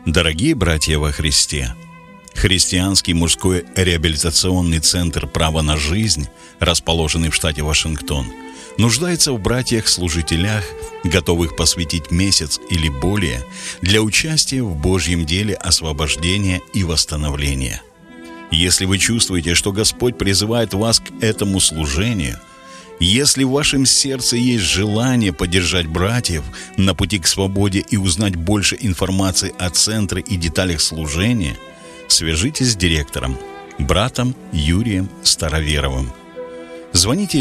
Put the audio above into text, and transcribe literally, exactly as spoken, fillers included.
Дорогие братья во Христе, Христианский мужской реабилитационный центр «Право на жизнь», расположенный в штате Вашингтон, нуждается в братьях-служителях, готовых посвятить месяц или более для участия в Божьем деле освобождения и восстановления. Если вы чувствуете, что Господь призывает вас к этому служению, если в вашем сердце есть желание поддержать братьев на пути к свободе и узнать больше информации о центре и деталях служения, свяжитесь с директором, братом Юрием Староверовым. Звоните